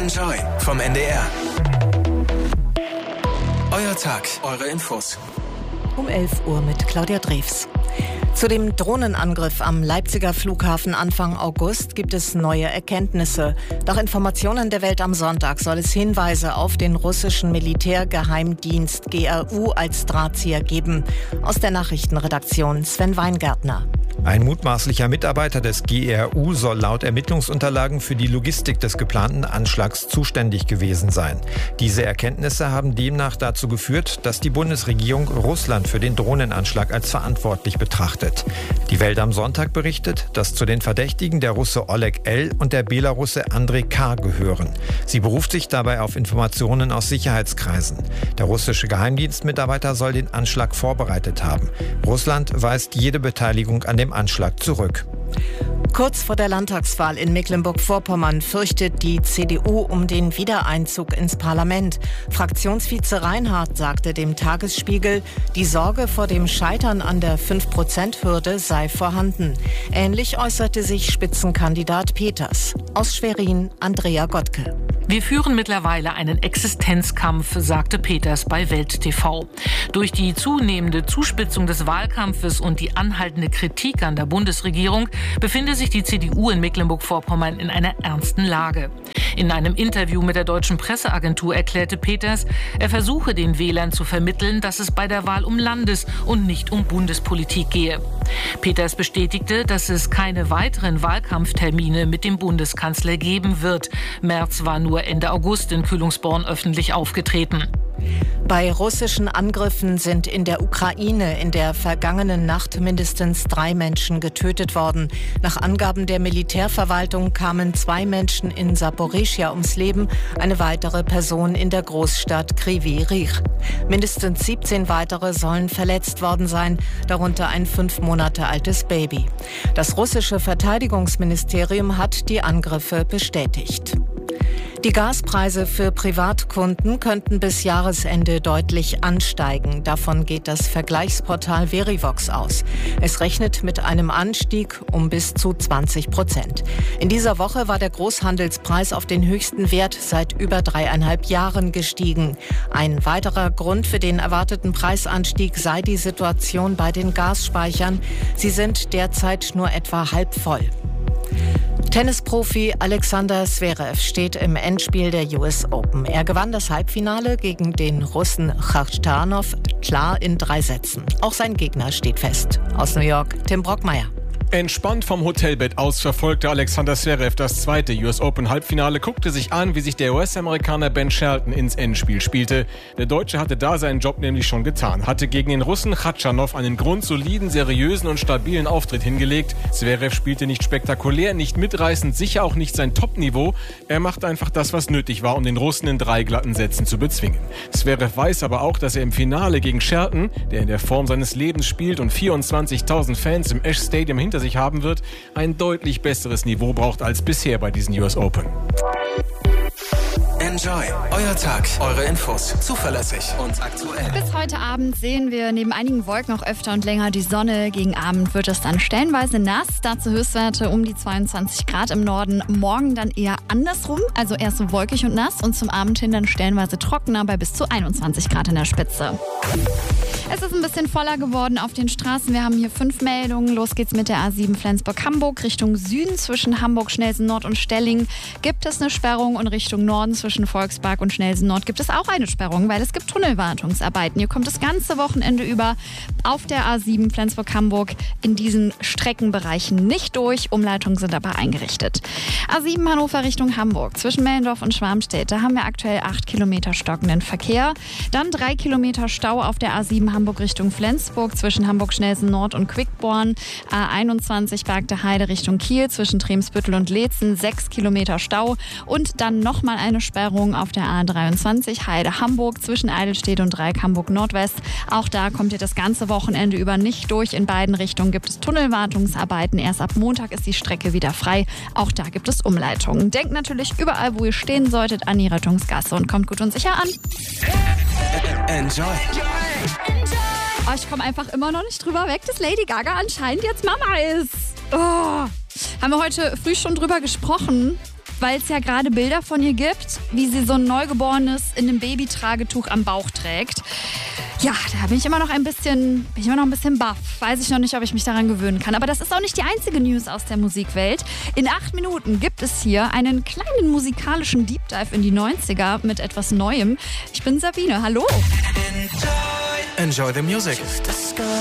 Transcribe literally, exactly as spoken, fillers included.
Enjoy vom N D R. Euer Tag, eure Infos. Um elf Uhr mit Claudia Drews. Zu dem Drohnenangriff am Leipziger Flughafen Anfang August gibt es neue Erkenntnisse. Nach Informationen der Welt am Sonntag soll es Hinweise auf den russischen Militärgeheimdienst G R U als Drahtzieher geben. Aus der Nachrichtenredaktion Sven Weingärtner. Ein mutmaßlicher Mitarbeiter des G R U soll laut Ermittlungsunterlagen für die Logistik des geplanten Anschlags zuständig gewesen sein. Diese Erkenntnisse haben demnach dazu geführt, dass die Bundesregierung Russland für den Drohnenanschlag als verantwortlich betrachtet. Die Welt am Sonntag berichtet, dass zu den Verdächtigen der Russe Oleg L. und der Belarusse Andrei K. gehören. Sie beruft sich dabei auf Informationen aus Sicherheitskreisen. Der russische Geheimdienstmitarbeiter soll den Anschlag vorbereitet haben. Russland weist jede Beteiligung an dem Anschlag zurück. Kurz vor der Landtagswahl in Mecklenburg-Vorpommern fürchtet die C D U um den Wiedereinzug ins Parlament. Fraktionsvize Reinhardt sagte dem Tagesspiegel, die Sorge vor dem Scheitern an der fünf Prozent Hürde sei vorhanden. Ähnlich äußerte sich Spitzenkandidat Peters. Aus Schwerin Andrea Gottke. Wir führen mittlerweile einen Existenzkampf, sagte Peters bei Welt T V. Durch die zunehmende Zuspitzung des Wahlkampfes und die anhaltende Kritik an der Bundesregierung befinde sich die C D U in Mecklenburg-Vorpommern in einer ernsten Lage. In einem Interview mit der Deutschen Presseagentur erklärte Peters, er versuche den Wählern zu vermitteln, dass es bei der Wahl um Landes- und nicht um Bundespolitik gehe. Peters bestätigte, dass es keine weiteren Wahlkampftermine mit dem Bundeskanzler geben wird. Merz war nur Ende August in Kühlungsborn öffentlich aufgetreten. Bei russischen Angriffen sind in der Ukraine in der vergangenen Nacht mindestens drei Menschen getötet worden. Nach Angaben der Militärverwaltung kamen zwei Menschen in Saporischschja ums Leben, eine weitere Person in der Großstadt Kryvyi Rih. Mindestens siebzehn weitere sollen verletzt worden sein, darunter ein fünf Monate altes Baby. Das russische Verteidigungsministerium hat die Angriffe bestätigt. Die Gaspreise für Privatkunden könnten bis Jahresende deutlich ansteigen. Davon geht das Vergleichsportal Verivox aus. Es rechnet mit einem Anstieg um bis zu zwanzig Prozent. In dieser Woche war der Großhandelspreis auf den höchsten Wert seit über dreieinhalb Jahren gestiegen. Ein weiterer Grund für den erwarteten Preisanstieg sei die Situation bei den Gasspeichern. Sie sind derzeit nur etwa halb voll. Tennisprofi Alexander Zverev steht im Endspiel der U S Open. Er gewann das Halbfinale gegen den Russen Khachanov klar in drei Sätzen. Auch sein Gegner steht fest. Aus New York, Tim Brockmeier. Entspannt vom Hotelbett aus verfolgte Alexander Zverev das zweite U S Open Halbfinale, guckte sich an, wie sich der U S-Amerikaner Ben Shelton ins Endspiel spielte. Der Deutsche hatte da seinen Job nämlich schon getan, hatte gegen den Russen Khachanov einen grundsoliden, seriösen und stabilen Auftritt hingelegt. Zverev spielte nicht spektakulär, nicht mitreißend, sicher auch nicht sein Top-Niveau. Er machte einfach das, was nötig war, um den Russen in drei glatten Sätzen zu bezwingen. Zverev weiß aber auch, dass er im Finale gegen Shelton, der in der Form seines Lebens spielt und vierundzwanzigtausend Fans im Ash Stadium hinter sich haben wird, ein deutlich besseres Niveau braucht als bisher bei diesen U S Open. Enjoy. Euer Tag, eure Infos. Zuverlässig und aktuell. Bis heute Abend sehen wir neben einigen Wolken auch öfter und länger die Sonne. Gegen Abend wird es dann stellenweise nass. Dazu Höchstwerte um die zweiundzwanzig Grad im Norden. Morgen dann eher andersrum, also erst so wolkig und nass und zum Abend hin dann stellenweise trockener bei bis zu einundzwanzig Grad in der Spitze. Es ist ein bisschen voller geworden auf den Straßen. Wir haben hier fünf Meldungen. Los geht's mit der A sieben Flensburg-Hamburg. Richtung Süden zwischen Hamburg, Schnelsen-Nord und Stelling gibt es eine Sperrung. Und Richtung Norden zwischen Volkspark und Schnelsen-Nord gibt es auch eine Sperrung, weil es gibt Tunnelwartungsarbeiten. Hier kommt das ganze Wochenende über auf der A sieben Flensburg-Hamburg in diesen Streckenbereichen nicht durch. Umleitungen sind aber eingerichtet. A sieben Hannover Richtung Hamburg. Zwischen Mellendorf und Schwarmstedt. Da haben wir aktuell acht Kilometer stockenden Verkehr. Dann drei Kilometer Stau auf der A sieben Hamburg Richtung Flensburg zwischen Hamburg-Schnelsen-Nord und Quickborn. A einundzwanzig Bergte Heide Richtung Kiel zwischen Tremsbüttel und Leetzen. sechs Kilometer Stau. Und dann nochmal eine Sperrung auf der A dreiundzwanzig Heide-Hamburg zwischen Eidelstedt und Dreieck Hamburg-Nordwest. Auch da kommt ihr das ganze Wochenende über nicht durch. In beiden Richtungen gibt es Tunnelwartungsarbeiten. Erst ab Montag ist die Strecke wieder frei. Auch da gibt es Umleitungen. Denkt natürlich überall, wo ihr stehen solltet, an die Rettungsgasse und kommt gut und sicher an. Enjoy. Oh, ich komme einfach immer noch nicht drüber weg, dass Lady Gaga anscheinend jetzt Mama ist. Oh. Haben wir heute früh schon drüber gesprochen. weil es ja gerade Bilder von ihr gibt, wie sie so ein Neugeborenes in einem Babytragetuch am Bauch trägt. Ja, da bin ich immer noch ein bisschen, bin ich immer noch ein bisschen baff. Weiß ich noch nicht, ob ich mich daran gewöhnen kann. Aber das ist auch nicht die einzige News aus der Musikwelt. In acht Minuten gibt es hier einen kleinen musikalischen Deep Dive in die neunziger mit etwas Neuem. Ich bin Sabine, hallo. Enjoy the music.